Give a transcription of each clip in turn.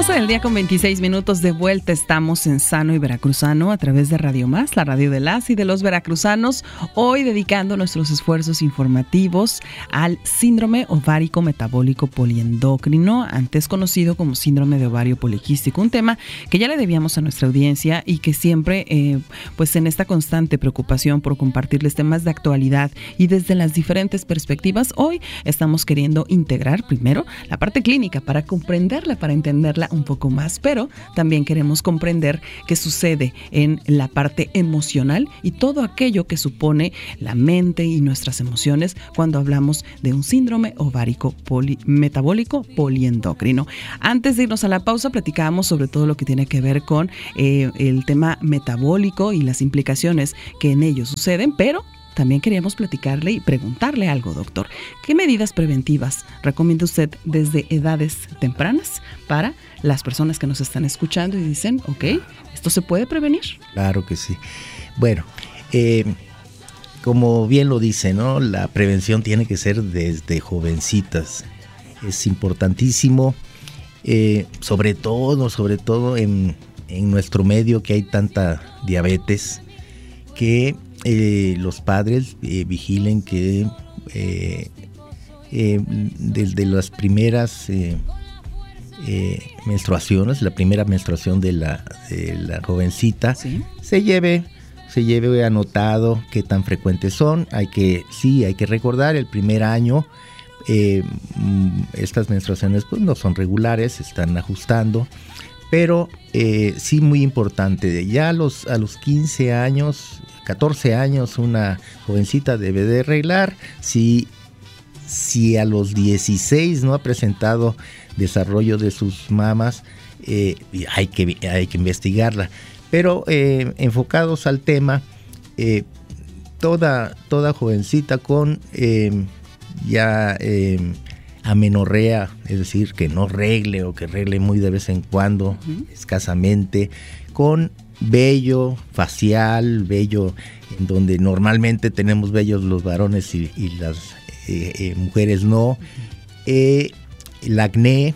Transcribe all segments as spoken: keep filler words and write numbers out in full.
doce del día con veintiséis minutos, de vuelta estamos en Sano y Veracruzano a través de Radio Más, la radio de las y de los veracruzanos, hoy dedicando nuestros esfuerzos informativos al síndrome ovárico metabólico poliendocrino, antes conocido como síndrome de ovario poliquístico, un tema que ya le debíamos a nuestra audiencia y que siempre, eh, pues en esta constante preocupación por compartirles temas de actualidad y desde las diferentes perspectivas, hoy estamos queriendo integrar primero la parte clínica para comprenderla, para entenderla un poco más, pero también queremos comprender qué sucede en la parte emocional y todo aquello que supone la mente y nuestras emociones cuando hablamos de un síndrome ovárico poli- metabólico poliendocrino. Antes de irnos a la pausa, platicábamos sobre todo lo que tiene que ver con eh, el tema metabólico y las implicaciones que en ello suceden, pero también queríamos platicarle y preguntarle algo, doctor. ¿Qué medidas preventivas recomienda usted desde edades tempranas para las personas que nos están escuchando y dicen, ok, ¿esto se puede prevenir? Claro que sí. Bueno, eh, como bien lo dice, ¿no? La prevención tiene que ser desde jovencitas. Es importantísimo, eh, sobre todo, sobre todo en, en nuestro medio que hay tanta diabetes, que Eh, los padres eh, vigilen que eh, eh, desde las primeras eh, eh, menstruaciones, la primera menstruación de la, de la jovencita, ¿sí? se lleve se lleve anotado qué tan frecuentes son. Hay que sí, hay que recordar el primer año eh, estas menstruaciones pues no son regulares, se están ajustando. Pero eh, sí, muy importante, ya a los, a los quince años, catorce años, una jovencita debe de arreglar. Si, si a los dieciséis no ha presentado desarrollo de sus mamas, eh, hay, que, hay que investigarla. Pero eh, enfocados al tema, eh, toda, toda jovencita con eh, ya... Eh, amenorrea, es decir, que no regle o que regle muy de vez en cuando, uh-huh. escasamente, con vello facial, vello en donde normalmente tenemos vellos los varones y, y las eh, eh, mujeres no, uh-huh. eh, el acné,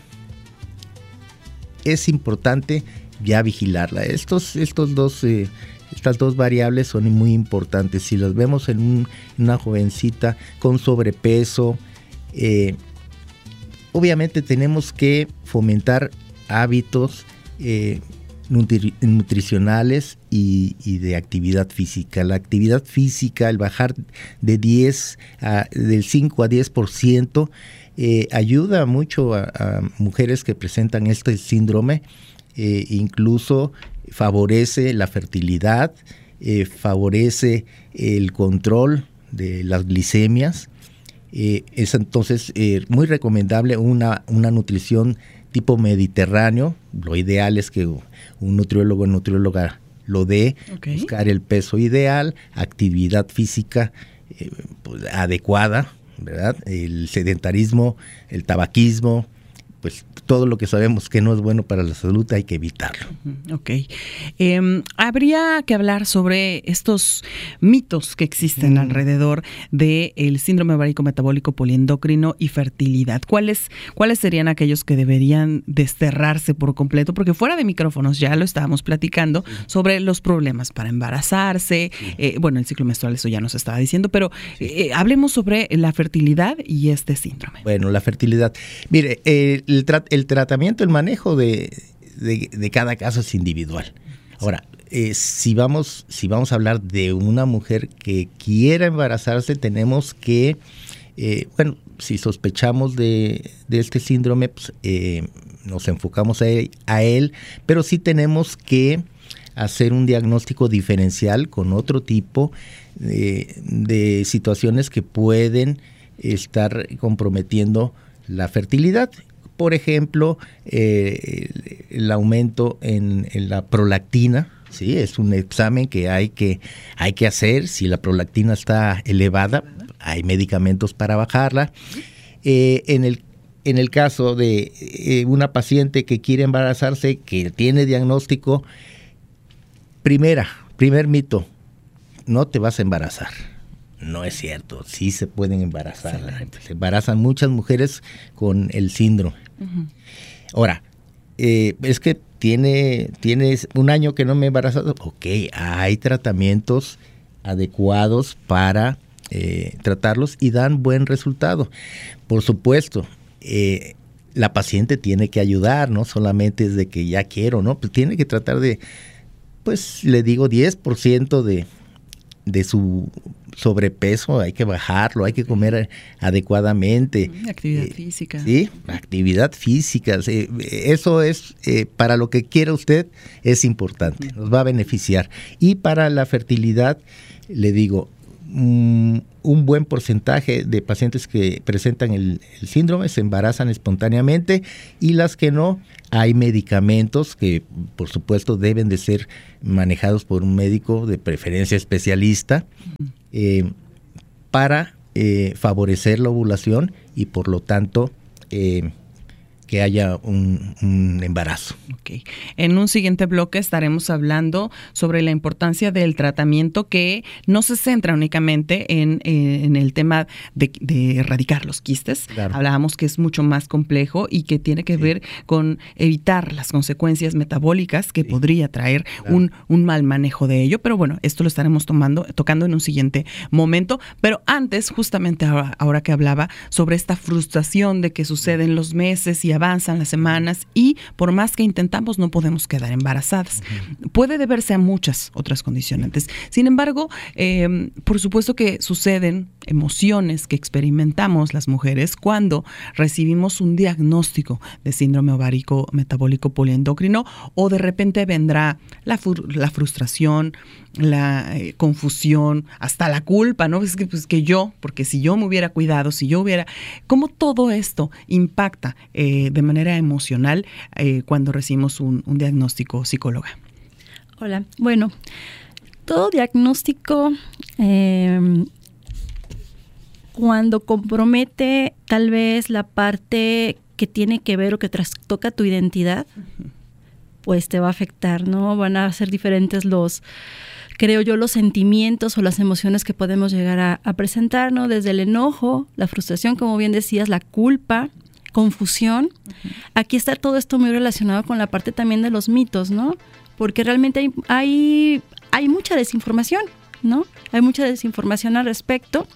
es importante ya vigilarla. Estos, estos dos, eh, estas dos variables son muy importantes. Si las vemos en un, una jovencita con sobrepeso, eh, obviamente tenemos que fomentar hábitos eh, nutri- nutricionales y, y de actividad física. La actividad física, el bajar de diez a, del cinco a diez por ciento, eh, ayuda mucho a, a mujeres que presentan este síndrome, eh, incluso favorece la fertilidad, eh, favorece el control de las glicemias. Eh, es entonces eh, muy recomendable una, una nutrición tipo mediterráneo. Lo ideal es que un nutriólogo o nutrióloga lo dé, okay. Buscar el peso ideal, actividad física eh, pues, adecuada, ¿verdad? El sedentarismo, el tabaquismo, pues todo lo que sabemos que no es bueno para la salud hay que evitarlo. Ok. Eh, habría que hablar sobre estos mitos que existen mm. alrededor del síndrome ovárico metabólico poliendocrino y fertilidad. ¿Cuáles, ¿Cuáles serían aquellos que deberían desterrarse por completo? Porque fuera de micrófonos ya lo estábamos platicando sí. sobre los problemas para embarazarse. Sí. Eh, bueno, el ciclo menstrual, eso ya nos estaba diciendo, pero sí. eh, hablemos sobre la fertilidad y este síndrome. Bueno, la fertilidad. Mire, eh, el tratamiento El tratamiento, el manejo de, de, de cada caso es individual. Ahora, eh, si vamos, si vamos a hablar de una mujer que quiera embarazarse, tenemos que, eh, bueno, si sospechamos de, de este síndrome, pues, eh, nos enfocamos a él, a él, pero sí tenemos que hacer un diagnóstico diferencial con otro tipo de, de situaciones que pueden estar comprometiendo la fertilidad. Por ejemplo, eh, el, el aumento en, en la prolactina, ¿sí? Es un examen que hay que hay que hacer. Si la prolactina está elevada, hay medicamentos para bajarla. Eh, en el en el caso de eh, una paciente que quiere embarazarse, que tiene diagnóstico, primera, primer mito, no te vas a embarazar. No es cierto, sí se pueden embarazar. Sí. Se embarazan muchas mujeres con el síndrome. Uh-huh. Ahora, eh, es que tiene, tienes un año que no me he embarazado. Ok, hay tratamientos adecuados para eh, tratarlos y dan buen resultado. Por supuesto, eh, la paciente tiene que ayudar, no solamente es de que ya quiero, ¿no? Pues tiene que tratar de, pues le digo, diez por ciento de, de su sobrepeso, hay que bajarlo, hay que comer adecuadamente. Actividad eh, física. Sí, actividad física. Sí, eso es, eh, para lo que quiera usted, es importante, nos va a beneficiar. Y para la fertilidad, le digo, um, un buen porcentaje de pacientes que presentan el, el síndrome se embarazan espontáneamente, y las que no, hay medicamentos que por supuesto deben de ser manejados por un médico de preferencia especialista eh, para eh, favorecer la ovulación y por lo tanto eh, que haya un, un embarazo. Okay. En un siguiente bloque estaremos hablando sobre la importancia del tratamiento, que no se centra únicamente en, eh, en el tema de, de erradicar los quistes. Claro. Hablábamos que es mucho más complejo y que tiene que sí. ver con evitar las consecuencias metabólicas que sí. podría traer claro. un, un mal manejo de ello. Pero bueno, esto lo estaremos tomando, tocando en un siguiente momento. Pero antes, justamente ahora, ahora que hablaba sobre esta frustración de que suceden los meses y avanzan las semanas y por más que intentamos no podemos quedar embarazadas. Uh-huh. Puede deberse a muchas otras condicionantes. Sin embargo, eh, por supuesto que suceden emociones que experimentamos las mujeres cuando recibimos un diagnóstico de síndrome ovárico metabólico poliendocrino, o de repente vendrá la, fr- la frustración, la eh, confusión, hasta la culpa, ¿no? Es que, pues, que yo, porque si yo me hubiera cuidado, si yo hubiera... ¿Cómo todo esto impacta eh, de manera emocional eh, cuando recibimos un, un diagnóstico, psicóloga? Hola, bueno, todo diagnóstico eh, cuando compromete tal vez la parte que tiene que ver o que trastoca tu identidad, uh-huh. pues te va a afectar, ¿no? Van a ser diferentes los, creo yo, los sentimientos o las emociones que podemos llegar a, a presentar, ¿no? Desde el enojo, la frustración, como bien decías, la culpa, confusión. Uh-huh. Aquí está todo esto muy relacionado con la parte también de los mitos, ¿no? Porque realmente hay, hay, hay mucha desinformación, ¿no? Hay mucha desinformación al respecto.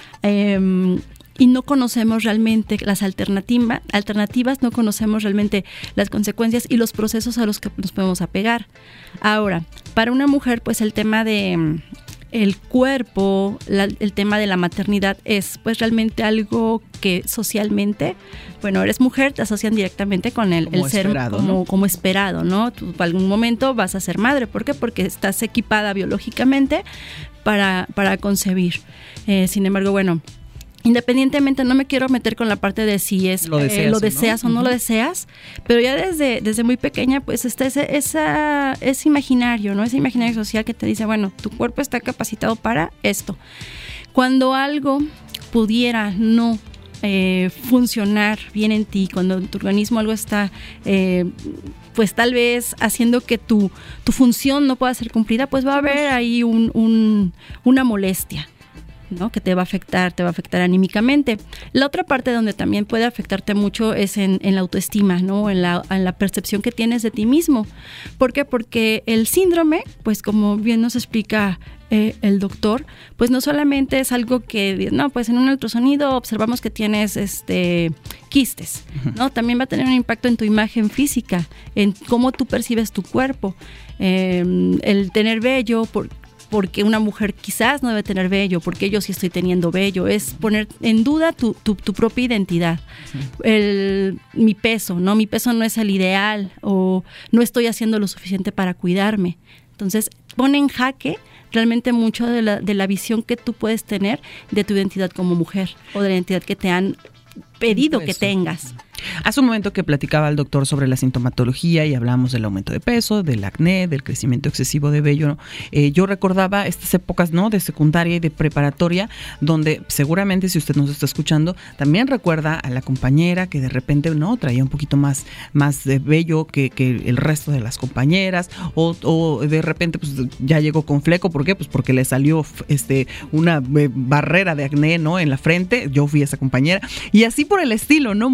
Eh, y no conocemos realmente las alternativa, alternativas, no conocemos realmente las consecuencias y los procesos a los que nos podemos apegar. Ahora, para una mujer, pues el tema de el cuerpo, la, el tema de la maternidad es pues realmente algo que socialmente, bueno, eres mujer, te asocian directamente con el, el ser esperado, como, ¿no? como esperado, ¿no? Tú en algún momento vas a ser madre. ¿Por qué? Porque estás equipada biológicamente para, para concebir. Eh, sin embargo, bueno, independientemente, no me quiero meter con la parte de si es lo deseas, eh, lo deseas ¿no? o no uh-huh. lo deseas, pero ya desde, desde muy pequeña, pues está ese, esa, ese imaginario, ¿no? Ese imaginario social que te dice, bueno, tu cuerpo está capacitado para esto. Cuando algo pudiera no eh, funcionar bien en ti, cuando en tu organismo algo está... Eh, pues tal vez haciendo que tu, tu función no pueda ser cumplida, pues va a haber ahí un, un, una molestia, ¿no? Que te va a afectar, te va a afectar anímicamente. La otra parte donde también puede afectarte mucho es en, en la autoestima, ¿no? En la, en la percepción que tienes de ti mismo. ¿Por qué? Porque el síndrome, pues como bien nos explica eh, el doctor, pues no solamente es algo que, no, pues en un ultrasonido observamos que tienes este quistes, ¿no? También va a tener un impacto en tu imagen física, en cómo tú percibes tu cuerpo. Eh, el tener vello, por porque una mujer quizás no debe tener vello, porque yo sí estoy teniendo vello, es poner en duda tu, tu, tu propia identidad. Sí. El, mi peso, ¿no? Mi peso no es el ideal, o no estoy haciendo lo suficiente para cuidarme. Entonces, pone en jaque realmente mucho de la, de la visión que tú puedes tener de tu identidad como mujer, o de la identidad que te han pedido que tengas. Hace un momento que platicaba el doctor sobre la sintomatología y hablamos del aumento de peso, del acné, del crecimiento excesivo de vello, ¿no? Eh, yo recordaba estas épocas, ¿no? De secundaria y de preparatoria, donde seguramente, si usted nos está escuchando, también recuerda a la compañera que de repente, ¿no? Traía un poquito más, más de vello que, que el resto de las compañeras, o, o de repente pues ya llegó con fleco. ¿Por qué? Pues porque le salió este una barrera de acné, ¿no? En la frente. Yo fui esa compañera. Y así por el estilo, ¿no? Muchos casos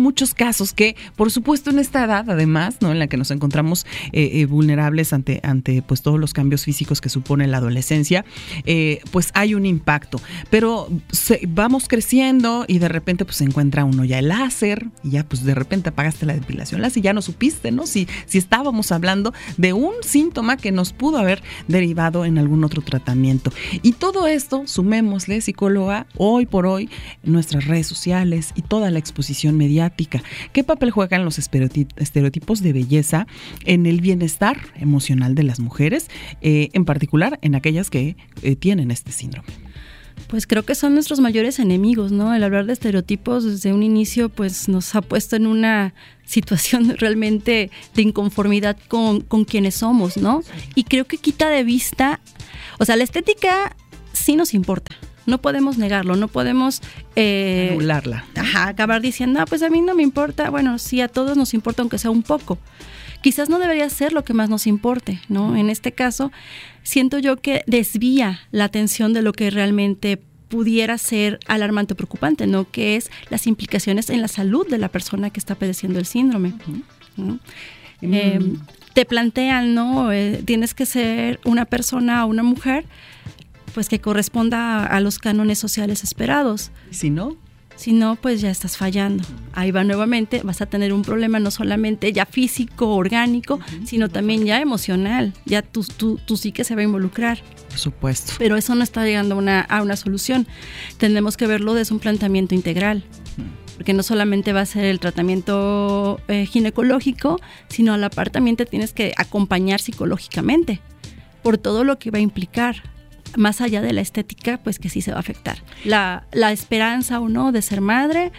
casos que, por supuesto, en esta edad, además, ¿no? En la que nos encontramos eh, eh, vulnerables ante, ante pues todos los cambios físicos que supone la adolescencia, eh, pues hay un impacto. Pero se, vamos creciendo y de repente pues se encuentra uno ya el láser y ya pues de repente apagaste la depilación láser y ya no supiste, ¿no? Si, si estábamos hablando de un síntoma que nos pudo haber derivado en algún otro tratamiento. Y todo esto, sumémosle, psicóloga, hoy por hoy, nuestras redes sociales y toda la exposición mediática. ¿Qué papel juegan los estereotipos de belleza en el bienestar emocional de las mujeres, eh, en particular en aquellas que eh, tienen este síndrome? Pues creo que son nuestros mayores enemigos, ¿no? El hablar de estereotipos desde un inicio pues nos ha puesto en una situación realmente de inconformidad con, con quienes somos, ¿no? Y creo que quita de vista, o sea, la estética sí nos importa. No podemos negarlo, no podemos eh, anularla. Ajá, acabar diciendo, ah, pues a mí no me importa. Bueno, sí, a todos nos importa, aunque sea un poco. Quizás no debería ser lo que más nos importe, ¿no? En este caso, siento yo que desvía la atención de lo que realmente pudiera ser alarmante o preocupante, ¿no? Que es las implicaciones en la salud de la persona que está padeciendo el síndrome. Uh-huh. ¿No? Mm. Eh, te plantean, ¿no? Eh, tienes que ser una persona o una mujer pues que corresponda a los cánones sociales esperados. Si no, si no, pues ya estás fallando. Ahí va nuevamente, vas a tener un problema no solamente ya físico, orgánico, uh-huh. sino también ya emocional. Ya tu, tu, tu psique se va a involucrar. Por supuesto. Pero eso no está llegando a una, a una solución. Tenemos que verlo desde un planteamiento integral. Porque no solamente va a ser el tratamiento eh, ginecológico, sino a la par también te tienes que acompañar psicológicamente por todo lo que va a implicar. Más allá de la estética, pues que sí se va a afectar. La, la esperanza o no de ser madre,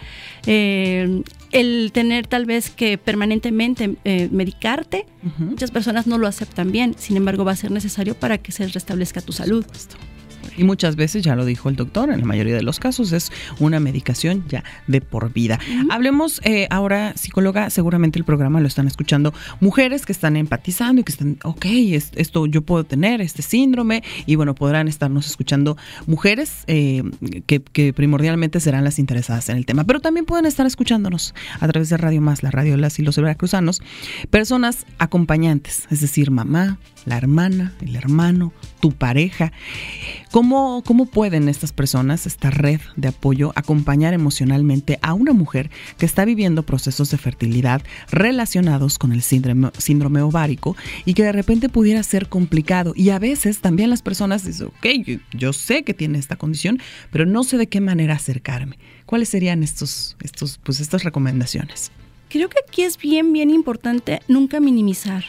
eh, el tener tal vez que permanentemente eh, medicarte, uh-huh. muchas personas no lo aceptan bien, sin embargo va a ser necesario para que se restablezca tu salud. Y muchas veces, ya lo dijo el doctor, en la mayoría de los casos es una medicación ya de por vida. Uh-huh. Hablemos eh, ahora, psicóloga, seguramente el programa lo están escuchando mujeres que están empatizando y que están, ok, es, esto yo puedo tener este síndrome, y bueno, podrán estarnos escuchando mujeres eh, que, que primordialmente serán las interesadas en el tema, pero también pueden estar escuchándonos a través de Radio Más, la radio de las y los veracruzanos, personas acompañantes, es decir, mamá, la hermana, el hermano, tu pareja. ¿Cómo, cómo pueden estas personas, esta red de apoyo, acompañar emocionalmente a una mujer que está viviendo procesos de fertilidad relacionados con el síndrome, síndrome ovárico y que de repente pudiera ser complicado? Y a veces también las personas dicen, ok, yo, yo sé que tiene esta condición, pero no sé de qué manera acercarme. ¿Cuáles serían estos, estos, pues estas recomendaciones? Creo que aquí es bien, bien importante nunca minimizar.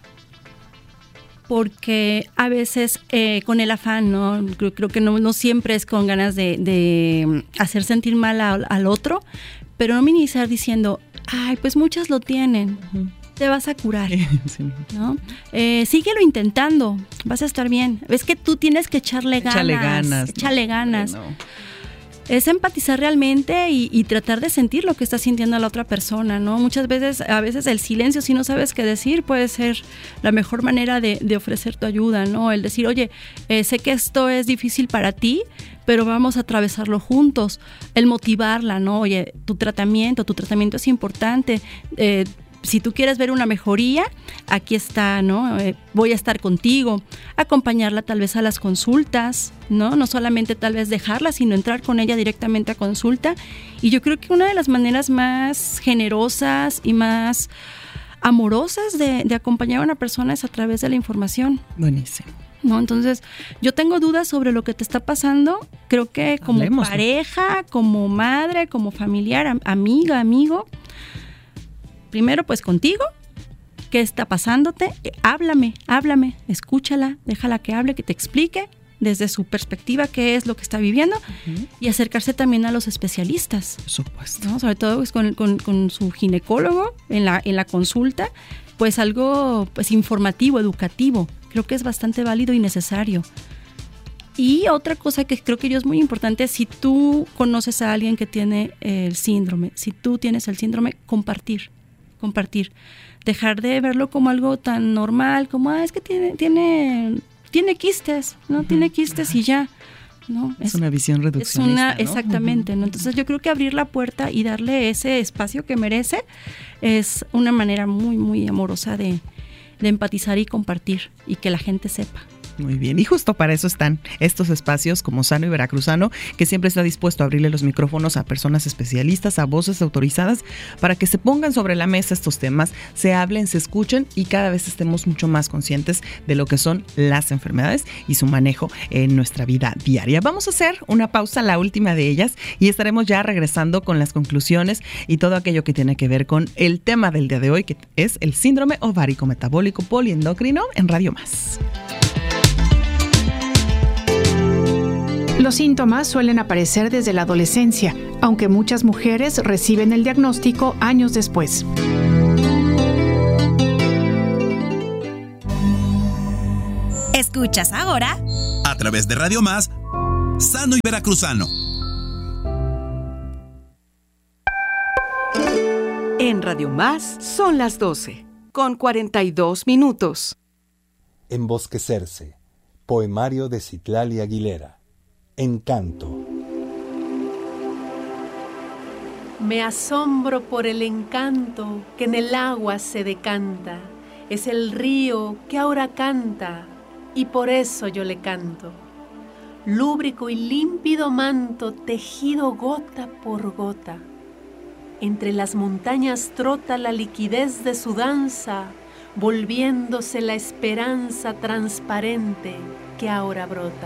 Porque a veces eh, con el afán, ¿no? Creo, creo que no, no siempre es con ganas de, de hacer sentir mal a, al otro, pero no minimizar diciendo, ay, pues muchas lo tienen, uh-huh. te vas a curar, sí. ¿no? Eh, síguelo intentando, vas a estar bien. Es que tú tienes que echarle ganas. Echarle ganas. Echarle no, ganas. No. Es empatizar realmente y, y tratar de sentir lo que está sintiendo la otra persona, ¿no? Muchas veces, a veces el silencio, si no sabes qué decir, puede ser la mejor manera de, de ofrecer tu ayuda, ¿no? El decir, oye, eh, sé que esto es difícil para ti, pero vamos a atravesarlo juntos. El motivarla, ¿no? Oye, tu tratamiento, tu tratamiento es importante. Eh, si tú quieres ver una mejoría, aquí está, ¿no? Eh, voy a estar contigo. Acompañarla tal vez a las consultas, ¿no? No solamente tal vez dejarla, sino entrar con ella directamente a consulta. Y yo creo que una de las maneras más generosas y más amorosas de, de acompañar a una persona es a través de la información. Buenísimo. ¿No? Entonces, yo tengo dudas sobre lo que te está pasando. Creo que como Hablemos, pareja, como madre, como familiar, am- amiga, amigo, primero pues contigo, ¿qué está pasándote? Háblame, háblame, escúchala, déjala que hable, que te explique desde su perspectiva qué es lo que está viviendo, uh-huh. y acercarse también a los especialistas. Por supuesto. ¿No? Sobre todo pues, con, con, con su ginecólogo en la, en la consulta, pues algo pues informativo, educativo. Creo que es bastante válido y necesario. Y otra cosa que creo que yo es muy importante, si tú conoces a alguien que tiene el síndrome, si tú tienes el síndrome, compartir, compartir. Dejar de verlo como algo tan normal, como, ah, es que tiene, tiene, tiene quistes, ¿no? Uh-huh. Tiene quistes y ya. ¿no? Es, es una visión reduccionista, es una, ¿no? Exactamente, ¿no? Entonces yo creo que abrir la puerta y darle ese espacio que merece es una manera muy, muy amorosa de, de empatizar y compartir y que la gente sepa. Muy bien, y justo para eso están estos espacios como Sano y Veracruzano, que siempre está dispuesto a abrirle los micrófonos a personas especialistas, a voces autorizadas, para que se pongan sobre la mesa estos temas, se hablen, se escuchen y cada vez estemos mucho más conscientes de lo que son las enfermedades y su manejo en nuestra vida diaria. Vamos a hacer una pausa, la última de ellas, y estaremos ya regresando con las conclusiones y todo aquello que tiene que ver con el tema del día de hoy, que es el síndrome ovárico metabólico poliendocrino en Radio Más. Los síntomas suelen aparecer desde la adolescencia, aunque muchas mujeres reciben el diagnóstico años después. Escuchas ahora, a través de Radio Más, Sano y Veracruzano. En Radio Más son las doce, con cuarenta y dos minutos. Embosquecerse, poemario de Citlali Aguilera. Encanto. Me asombro por el encanto que en el agua se decanta. Es el río que ahora canta y por eso yo le canto. Lúbrico y límpido manto tejido gota por gota. Entre las montañas trota la liquidez de su danza, volviéndose la esperanza transparente que ahora brota.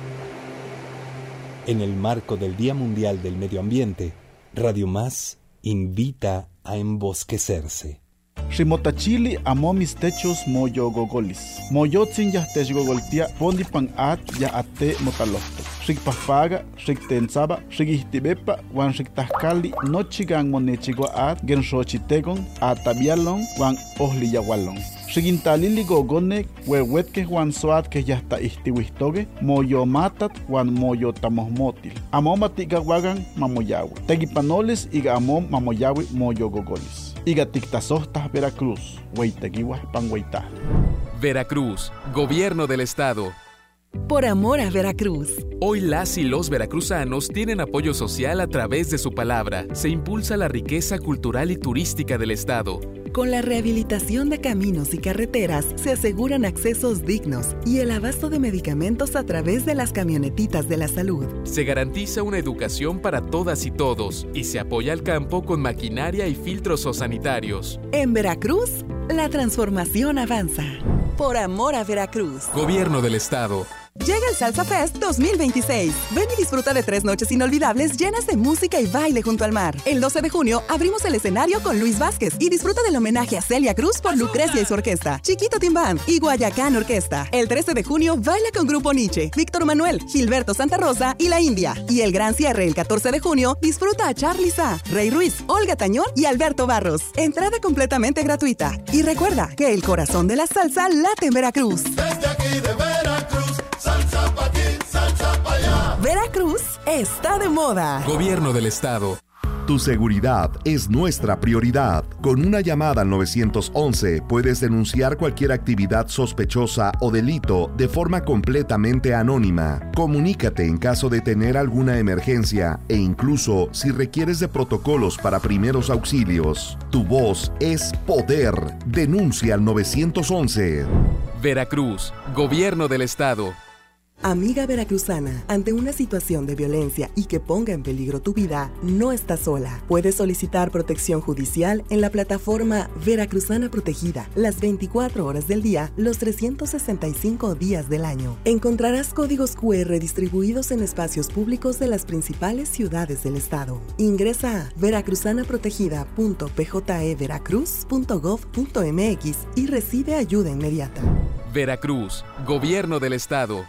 En el marco del Día Mundial del Medio Ambiente, Radio Más invita a embosquecerse. Ximotachili amo mis techos moyo gogolis. Moyotzin ya tech gogoltia pondi pan at ya ate motalosto. Xikpapaga, xiktensaba, xikihtibepa, wan xiktahkali nochigan monechigua at gen xochitegon atabialon wan ohliyahualon. Xigintalili gogonek huehuetke wan soat que ya está istiwistoge moyo matat wan moyo tamohmotil. Amo matigawagan mamoyawe. Tegipanoles iga amom mamoyawe moyo gogolis. Iga tictasohtas Veracruz, hueiteguiwas panhueita. Veracruz, Gobierno del Estado. Por amor a Veracruz. Hoy las y los veracruzanos tienen apoyo social a través de su palabra. Se impulsa la riqueza cultural y turística del Estado. Con la rehabilitación de caminos y carreteras se aseguran accesos dignos y el abasto de medicamentos a través de las camionetitas de la salud. Se garantiza una educación para todas y todos y se apoya al campo con maquinaria y filtros sanitarios. En Veracruz, la transformación avanza. Por amor a Veracruz. Gobierno del Estado. Llega el Salsa Fest dos mil veintiséis. Ven y disfruta de tres noches inolvidables llenas de música y baile junto al mar. El doce de junio abrimos el escenario con Luis Vázquez y disfruta del homenaje a Celia Cruz por Lucrecia y su orquesta, Chiquito Team Band y Guayacán Orquesta. El trece de junio baila con Grupo Nietzsche, Víctor Manuel, Gilberto Santa Rosa y La India. Y el gran cierre el catorce de junio disfruta a Charly Sa, Rey Ruiz, Olga Tañón y Alberto Barros. Entrada completamente gratuita. Y recuerda que el corazón de la salsa late en Veracruz. Desde aquí de Veracruz. Salsa pa' aquí, salsa pa' allá. Veracruz está de moda. Gobierno del Estado. Tu seguridad es nuestra prioridad. Con una llamada al nueve once puedes denunciar cualquier actividad sospechosa o delito de forma completamente anónima. Comunícate en caso de tener alguna emergencia e incluso si requieres de protocolos para primeros auxilios. Tu voz es poder. Denuncia al nueve once. Veracruz, Gobierno del Estado. Amiga veracruzana, ante una situación de violencia y que ponga en peligro tu vida, no estás sola. Puedes solicitar protección judicial en la plataforma Veracruzana Protegida, las veinticuatro horas del día, los trescientos sesenta y cinco días del año. Encontrarás códigos cu erre distribuidos en espacios públicos de las principales ciudades del estado. Ingresa a veracruzanaprotegida punto p j e veracruz punto gov punto m x y recibe ayuda inmediata. Veracruz, Gobierno del Estado.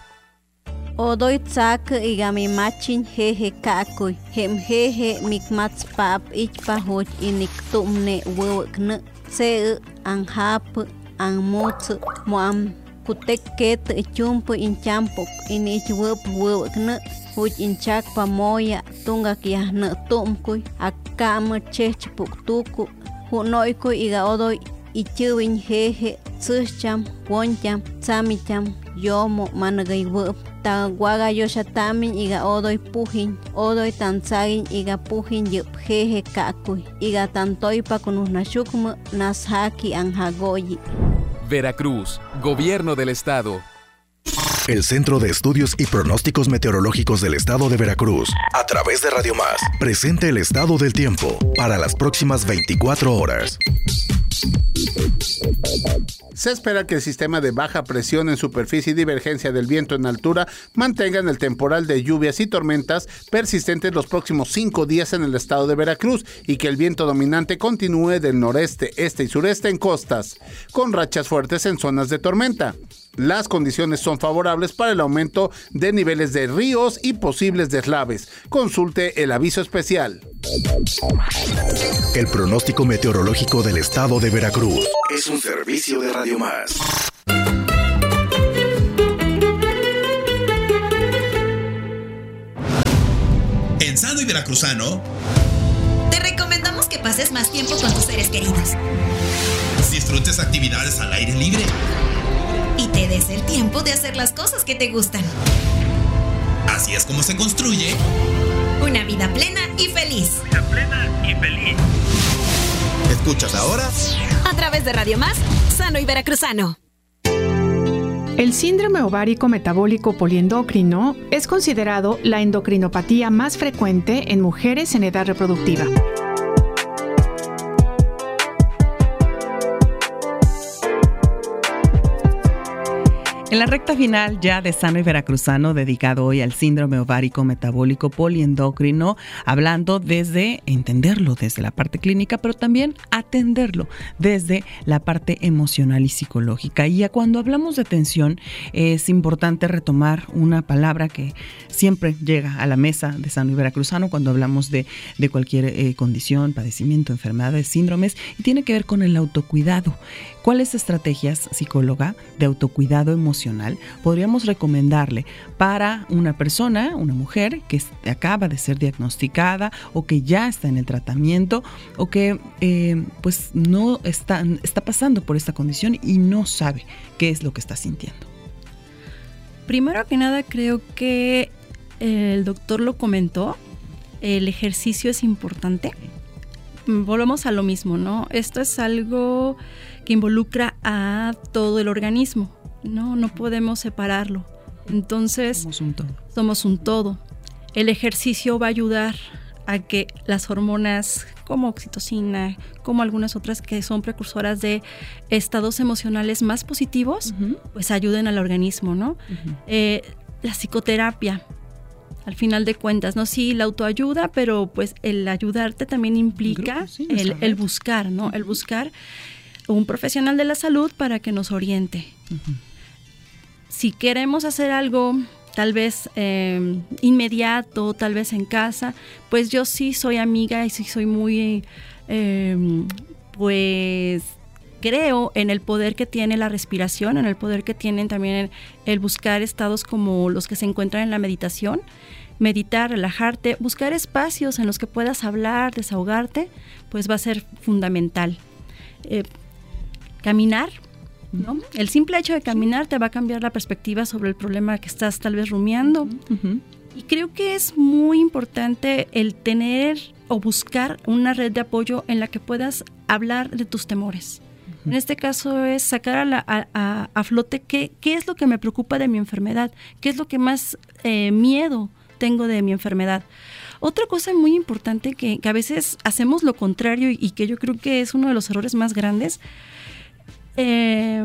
Odoy tsak igami machin jeje kakoy hem jeje mikmats pap ichpa hoj inik tumne wewkne se anhap anmots moam kutek ket chumpo inchampok inich wep wewkne hoj inchak pamoya tunga kiahne tumkoy akam chech puktuku hunoyko iga odoy ichuwin jeje tsucham woncham tsamicham yomo managay wep ta waga yoshatamin iga odoy pujin, odoy tanzagin iga pujin yup jeje kakuy, iga tantoypa kunusnashukmu nashaki anjagoyi. Veracruz, Gobierno del Estado. El Centro de Estudios y Pronósticos Meteorológicos del Estado de Veracruz, a través de Radio Más, presenta el estado del tiempo para las próximas veinticuatro horas. Se espera que el sistema de baja presión en superficie y divergencia del viento en altura mantengan el temporal de lluvias y tormentas persistentes los próximos cinco días en el estado de Veracruz y que el viento dominante continúe del noreste, este y sureste en costas, con rachas fuertes en zonas de tormenta. Las condiciones son favorables para el aumento de niveles de ríos y posibles deslaves. Consulte el aviso especial. El pronóstico meteorológico del estado de Veracruz es un servicio de Radio Más. En Sano y Veracruzano, te recomendamos que pases más tiempo con tus seres queridos. Disfrutes actividades al aire libre. Y te des el tiempo de hacer las cosas que te gustan. Así es como se construye una vida plena y feliz. Vida plena y feliz. ¿Escuchas ahora? A través de Radio Más, Sano y Veracruzano. El síndrome ovárico metabólico poliendocrino es considerado la endocrinopatía más frecuente en mujeres en edad reproductiva. En la recta final ya de Sano y Veracruzano, dedicado hoy al síndrome ovárico metabólico poliendocrino, hablando desde entenderlo desde la parte clínica, pero también atenderlo desde la parte emocional y psicológica. Y ya cuando hablamos de atención, es importante retomar una palabra que siempre llega a la mesa de Sano y Veracruzano cuando hablamos de, de cualquier eh, condición, padecimiento, enfermedades, síndromes, y tiene que ver con el autocuidado. ¿Cuáles estrategias, psicóloga, de autocuidado emocional podríamos recomendarle para una persona, una mujer que acaba de ser diagnosticada o que ya está en el tratamiento o que eh, pues no está, está pasando por esta condición y no sabe qué es lo que está sintiendo? Primero que nada, creo que el doctor lo comentó, el ejercicio es importante. Volvemos a lo mismo, ¿no? Esto es algo que involucra a todo el organismo, ¿no? No podemos separarlo. Entonces, somos un todo. Somos un todo. El ejercicio va a ayudar a que las hormonas como oxitocina, como algunas otras que son precursoras de estados emocionales más positivos, uh-huh. pues ayuden al organismo, ¿no? Uh-huh. Eh, la psicoterapia, al final de cuentas, ¿no? Sí, la autoayuda, pero pues el ayudarte también implica grupo, sí, el, el buscar, ¿no? Uh-huh. El buscar un profesional de la salud para que nos oriente. Uh-huh. Si queremos hacer algo tal vez eh, inmediato, tal vez en casa, pues yo sí soy amiga y sí soy muy, eh, pues creo en el poder que tiene la respiración, en el poder que tienen también el, el buscar estados como los que se encuentran en la meditación, meditar, relajarte, buscar espacios en los que puedas hablar, desahogarte, pues va a ser fundamental. Eh, caminar, ¿no? El simple hecho de caminar te va a cambiar la perspectiva sobre el problema que estás tal vez rumiando. Uh-huh. Y creo que es muy importante el tener o buscar una red de apoyo en la que puedas hablar de tus temores. Uh-huh. En este caso es sacar a, la, a, a, a flote qué, qué es lo que me preocupa de mi enfermedad, qué es lo que más eh, miedo tengo de mi enfermedad. Otra cosa muy importante que, que a veces hacemos lo contrario y, y que yo creo que es uno de los errores más grandes. Eh,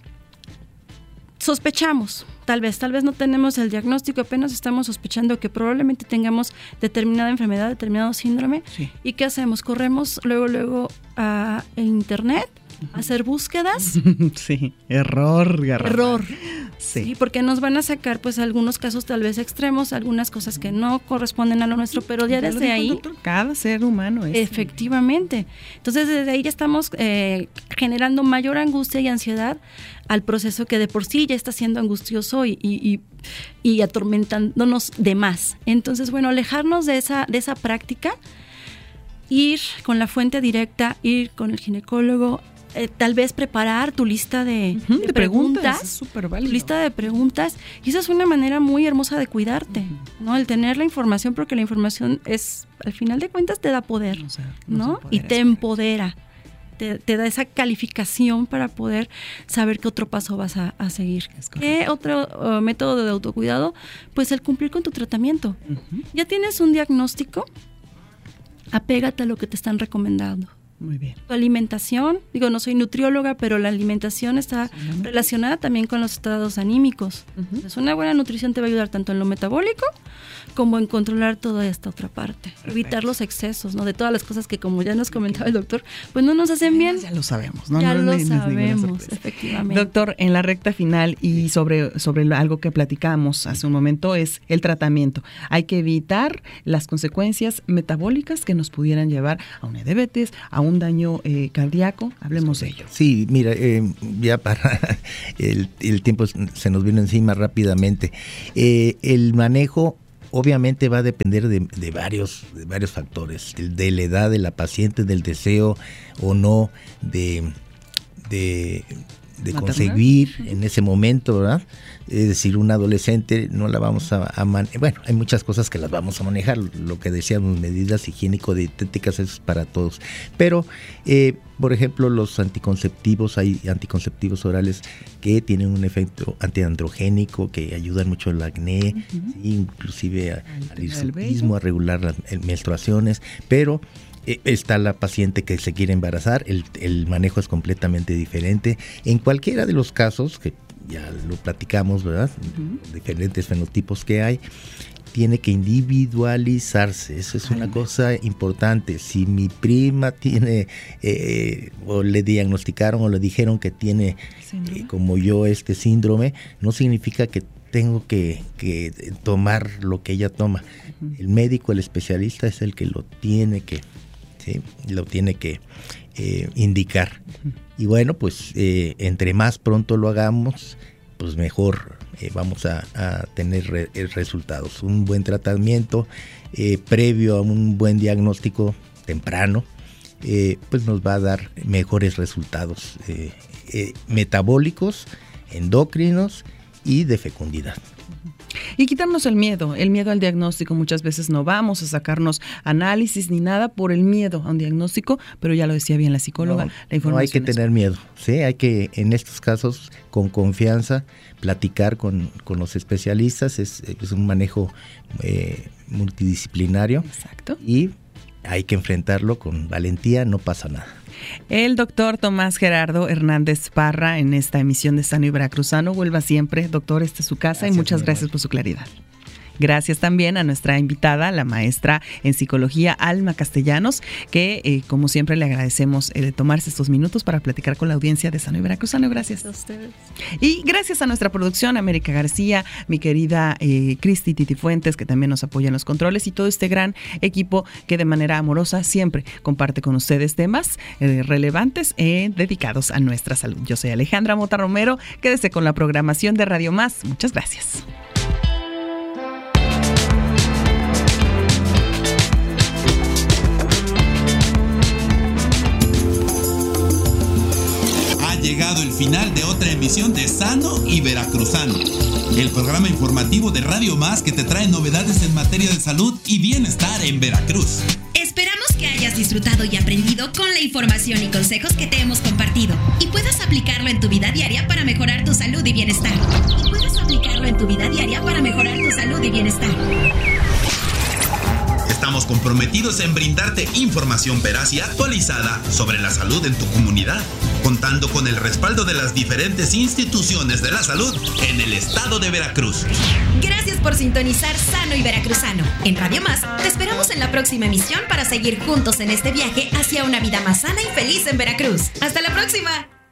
sospechamos, tal vez, tal vez no tenemos el diagnóstico, apenas estamos sospechando que probablemente tengamos determinada enfermedad, determinado síndrome. Sí. ¿Y qué hacemos? Corremos luego, luego a internet, a hacer búsquedas. Sí, error, garrafal. Error. Sí. Sí, porque nos van a sacar pues algunos casos tal vez extremos, algunas cosas que no corresponden a lo nuestro, pero ya desde ahí... Doctor, cada ser humano es... Efectivamente. Entonces desde ahí ya estamos eh, generando mayor angustia y ansiedad al proceso que de por sí ya está siendo angustioso y, y, y, y atormentándonos de más. Entonces, bueno, alejarnos de esa, de esa práctica, ir con la fuente directa, ir con el ginecólogo, eh, tal vez preparar tu lista de, uh-huh, de, de preguntas, preguntas es súper válido. lista de preguntas, y esa es una manera muy hermosa de cuidarte, uh-huh. ¿no? El tener la información, porque la información es, al final de cuentas, te da poder, o sea, ¿no? Y te empodera. Te, te da esa calificación para poder saber qué otro paso vas a, a seguir. ¿Qué otro uh, método de autocuidado? Pues el cumplir con tu tratamiento. Uh-huh. Ya tienes un diagnóstico, apégate a lo que te están recomendando. Muy bien. Tu alimentación, digo, no soy nutrióloga, pero la alimentación está sí, ¿no? relacionada también con los estados anímicos. Uh-huh. Entonces, una buena nutrición te va a ayudar tanto en lo metabólico como en controlar toda esta otra parte. Perfecto. Evitar los excesos, ¿no? De todas las cosas que, como ya nos comentaba el doctor, pues no nos hacen bien. Ya lo sabemos, ¿no? Ya no, lo no, sabemos, efectivamente. Doctor, en la recta final y sobre, sobre algo que platicamos hace un momento es el tratamiento. Hay que evitar las consecuencias metabólicas que nos pudieran llevar a una diabetes, a un daño eh, cardíaco. Hablemos de ello. Sí, mira, eh, ya para el, el tiempo se nos vino encima rápidamente. Eh, el manejo obviamente va a depender de, de varios de varios factores, de, de la edad de la paciente, del deseo o no de, de, de conseguir en ese momento, ¿verdad? Es decir, un adolescente no la vamos a, a manejar. Bueno, hay muchas cosas que las vamos a manejar, lo que decíamos, medidas higiénico-dietéticas es para todos. Pero, eh, por ejemplo, los anticonceptivos, hay anticonceptivos orales que tienen un efecto antiandrogénico, que ayudan mucho al acné, uh-huh. ¿sí? Inclusive a, al hirsutismo, a regular las menstruaciones, pero eh, está la paciente que se quiere embarazar, el, el manejo es completamente diferente. En cualquiera de los casos, que ya lo platicamos, ¿verdad? Uh-huh. Diferentes fenotipos que hay, tiene que individualizarse. Eso es una cosa importante. Si mi prima tiene, eh, o le diagnosticaron o le dijeron que tiene, eh, como yo, este síndrome, no significa que tengo que, que tomar lo que ella toma. Uh-huh. El médico, el especialista es el que lo tiene que, ¿sí? Lo tiene que eh, indicar. Uh-huh. Y bueno, pues eh, entre más pronto lo hagamos, pues mejor eh, vamos a, a tener re, resultados. Un buen tratamiento eh, previo a un buen diagnóstico temprano, eh, pues nos va a dar mejores resultados eh, eh, metabólicos, endocrinos y de fecundidad. Y quitarnos el miedo, el miedo al diagnóstico. Muchas veces no vamos a sacarnos análisis ni nada por el miedo a un diagnóstico, pero ya lo decía bien la psicóloga, no, la información. No hay que es... tener miedo, ¿sí? Hay que, en estos casos, con confianza, platicar con, con los especialistas. Es, es un manejo eh, multidisciplinario. Exacto. Y hay que enfrentarlo con valentía, no pasa nada. El doctor Tomás Gerardo Hernández Parra en esta emisión de Sano y Veracruzano. Vuelva siempre, doctor, esta es su casa. Gracias, y muchas gracias amor. por su claridad. Gracias también a nuestra invitada, la maestra en psicología Alma Castellanos, que eh, como siempre le agradecemos eh, de tomarse estos minutos para platicar con la audiencia de Sano y Veracruzano. Gracias. A ustedes. Y gracias a nuestra producción, América García, mi querida eh, Cristi Titi Fuentes, que también nos apoya en los controles, y todo este gran equipo que de manera amorosa siempre comparte con ustedes temas eh, relevantes eh, dedicados a nuestra salud. Yo soy Alejandra Mota Romero. Quédese con la programación de Radio Más. Muchas gracias. Llegado el final de otra emisión de Sano y Veracruzano, el programa informativo de Radio Más que te trae novedades en materia de salud y bienestar en Veracruz. Esperamos que hayas disfrutado y aprendido con la información y consejos que te hemos compartido y puedas aplicarlo en tu vida diaria para mejorar tu salud y bienestar. Y puedas aplicarlo en tu vida diaria para mejorar tu salud y bienestar. Estamos comprometidos en brindarte información veraz y actualizada sobre la salud en tu comunidad, contando con el respaldo de las diferentes instituciones de la salud en el estado de Veracruz. Gracias por sintonizar Sano y Veracruzano. En Radio Más te esperamos en la próxima emisión para seguir juntos en este viaje hacia una vida más sana y feliz en Veracruz. ¡Hasta la próxima!